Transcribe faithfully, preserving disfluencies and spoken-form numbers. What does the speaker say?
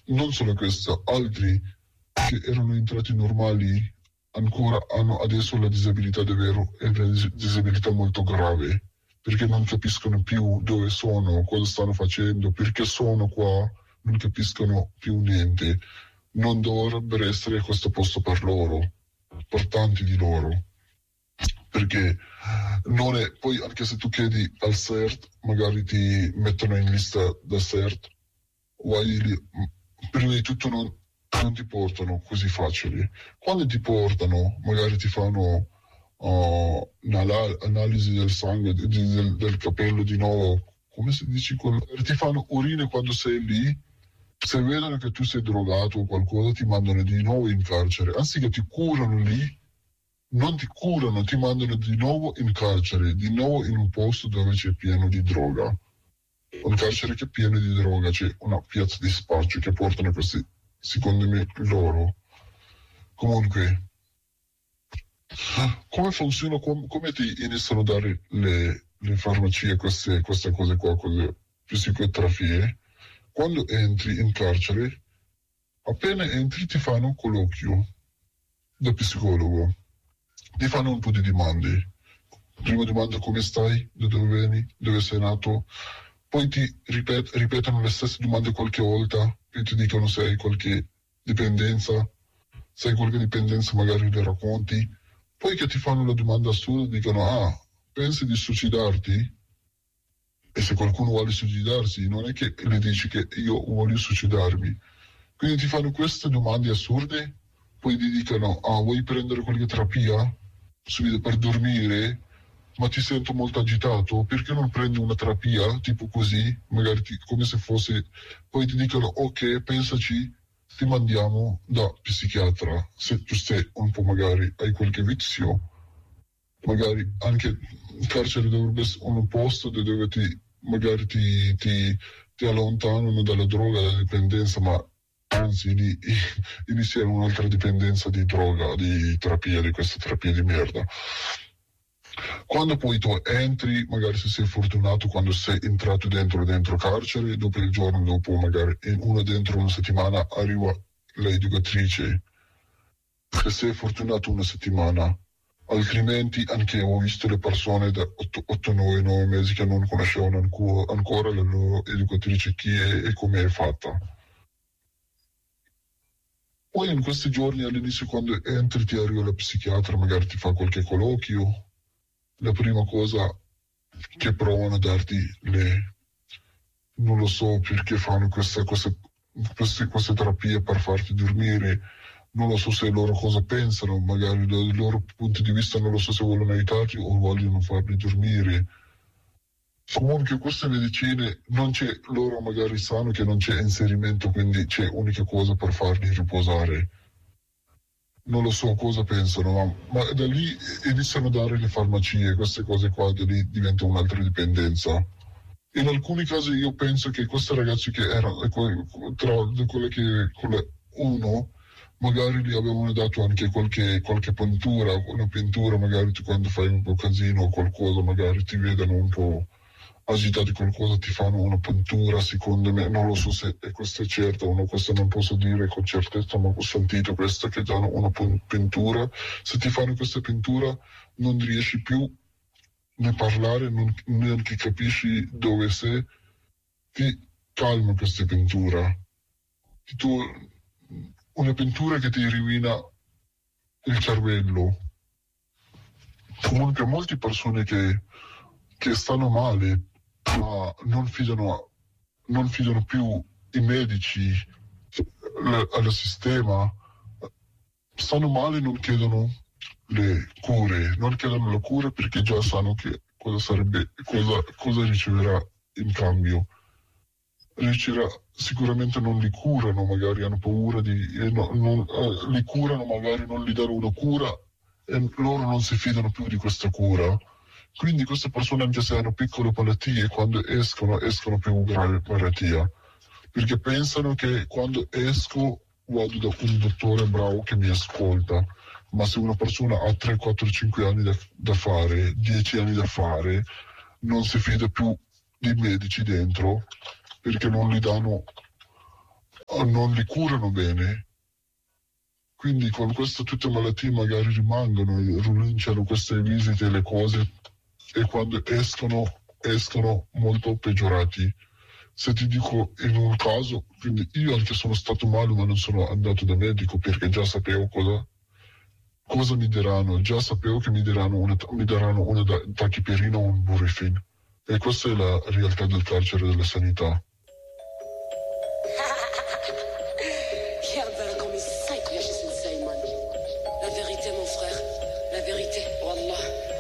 non solo questo, altri che erano entrati normali ancora hanno adesso la disabilità davvero, è una dis- disabilità molto grave, perché non capiscono più dove sono, cosa stanno facendo, perché sono qua, non capiscono più niente. Non dovrebbe essere questo posto per loro, per tanti di loro, perché non è, poi anche se tu chiedi al C E R T, magari ti mettono in lista da C E R T, vai lì, prima di tutto non, non ti portano così facili. Quando ti portano, magari ti fanno uh, un'analisi del sangue, di, del, del capello di nuovo, come si dice, ti fanno urine quando sei lì. Se vedono che tu sei drogato o qualcosa, ti mandano di nuovo in carcere. Anziché ti curano lì, non ti curano, ti mandano di nuovo in carcere, di nuovo in un posto dove c'è pieno di droga. Un carcere che è pieno di droga, c'è una piazza di spaccio che portano questi, secondo me, loro. Comunque, come funziona, com- come ti iniziano a dare le, le farmacie, queste, queste cose qua, con le psicoterapie? Quando entri in carcere, appena entri ti fanno un colloquio da psicologo, ti fanno un po' di domande. Prima domanda: come stai, da dove vieni, dove sei nato, poi ti ripet- ripetono le stesse domande qualche volta, poi ti dicono se hai qualche dipendenza, se hai qualche dipendenza magari le racconti, poi che ti fanno la domanda assurda, dicono: ah, pensi di suicidarti? E se qualcuno vuole suicidarsi, non è che le dici che io voglio suicidarmi. Quindi ti fanno queste domande assurde, poi ti dicono: ah, vuoi prendere qualche terapia subito per dormire? Ma ti sento molto agitato, perché non prendi una terapia tipo così, magari ti, come se fosse, poi ti dicono: ok, pensaci, ti mandiamo da psichiatra, se tu sei un po' magari hai qualche vizio, magari anche il carcere dovrebbe essere un posto dove ti magari ti, ti, ti allontanano dalla droga, dalla dipendenza, ma anzi lì inizia un'altra dipendenza di droga, di terapia, di questa terapia di merda. Quando poi tu entri, magari se sei fortunato, quando sei entrato dentro dentro carcere, dopo il giorno dopo, magari in una dentro una settimana, arriva l'educatrice. Se sei fortunato una settimana, altrimenti anche ho visto le persone da otto nove nove mesi che non conoscevano ancora, ancora la loro educatrice chi è e come è fatta. Poi in questi giorni all'inizio, quando entri, ti arriva la psichiatra, magari ti fa qualche colloquio. La prima cosa che provano a darti le, non lo so perché fanno queste, queste, queste, queste terapie per farti dormire, non lo so se loro cosa pensano, magari dal loro punto di vista non lo so se vogliono aiutarti o vogliono farli dormire. Comunque queste medicine non c'è, loro magari sanno che non c'è inserimento, quindi c'è unica cosa per farli riposare. Non lo so cosa pensano, ma, ma da lì iniziano a dare le farmacie, queste cose qua, da lì diventa un'altra dipendenza. In alcuni casi io penso che questi ragazzi che erano, tra quelle che, quelle uno, magari gli avevano dato anche qualche, qualche puntura, una pintura, magari tu quando fai un po' casino o qualcosa, magari ti vedono un po' agitati qualcosa, ti fanno una puntura, secondo me, non lo so se e questo è certo, no, questo non posso dire con certezza, ma ho sentito questo che danno una puntura. Se ti fanno questa pintura non riesci più a parlare, non, neanche capisci dove sei, ti calma questa pintura. Tu, una pintura che ti rovina il cervello. Comunque molte persone che, che stanno male, ma non fidano, non fidano più i medici, al sistema, stanno male, non chiedono le cure, non chiedono la cura perché già sanno che cosa sarebbe, cosa, cosa riceverà in cambio. Riceverà, sicuramente non li curano, magari hanno paura di, eh, no, non, eh, li curano, magari non gli danno una cura e loro non si fidano più di questa cura. Quindi queste persone, anche se hanno piccole malattie, quando escono, escono più grave malattia. Perché pensano che quando esco vado da un dottore bravo che mi ascolta. Ma se una persona ha tre, quattro, cinque anni da, da fare, dieci anni da fare, non si fida più dei medici dentro, perché non gli danno non li curano bene, quindi con queste tutte malattie magari rimangono e rinunciano queste visite e le cose, e quando escono escono molto peggiorati. Se ti dico in un caso, quindi io anche sono stato male ma non sono andato da medico perché già sapevo cosa, cosa mi daranno, già sapevo che mi daranno una, mi daranno una tachipirina o un Burifin, e questa è la realtà del carcere della sanità. Guarda come sai che lasci sensei, man. La vérité, mon frère, la vérité, wallah.